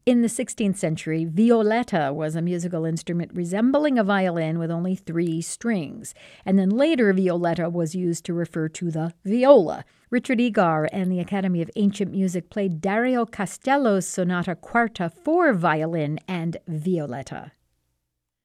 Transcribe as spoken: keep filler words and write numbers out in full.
In the sixteenth century, violetta was a musical instrument resembling a violin with only three strings. And then later, violetta was used to refer to the viola. Richard Egar and the Academy of Ancient Music played Dario Castello's Sonata Quarta for violin and violetta.